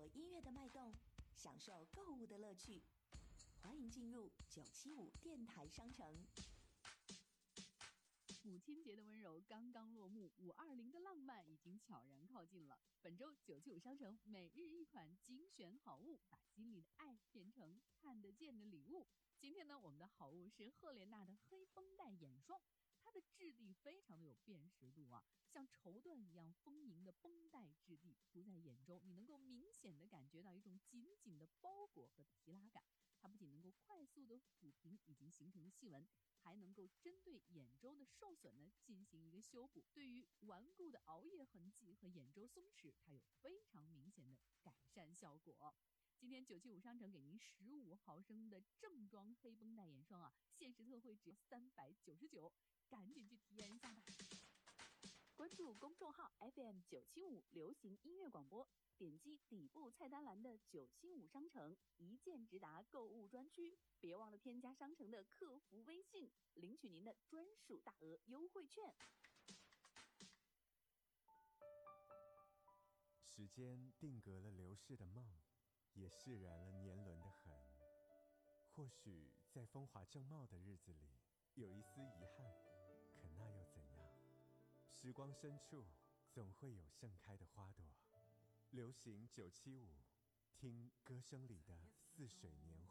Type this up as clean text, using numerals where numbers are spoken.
音乐的脉动，享受购物的乐趣。欢迎进入975电台商城。 母亲节的温柔刚刚落幕，520的浪漫已经悄然靠近了。本周975商城每日一款精选好物，把心里的爱变成看得见的礼物。今天呢，我们的好物是赫莲娜的黑绷带眼霜，它的质地非常的有辨识度啊，像绸缎一样丰盈的绷带质地，涂在眼中，你能够明显的感觉到一种紧紧的包裹和提拉感。它不仅能够快速的抚平已经形成的细纹，还能够针对眼周的受损呢进行一个修补。对于顽固的熬夜痕迹和眼周松弛，它有非常明显的改善效果。今天975商城给您15毫升的正装黑绷带眼霜啊，限时特惠只要399，赶紧去体验一下吧。关注公众号 FM975 流行音乐广播，点击底部菜单栏的975商城一键直达购物专区，别忘了添加商城的客服微信，领取您的专属大额优惠券。 时间定格了流逝的梦，也释然了年轮的痕。或许在风华正茂的日子里有一丝遗憾，可那又怎样？时光深处总会有盛开的花朵。流行975，听歌声里的似水年华。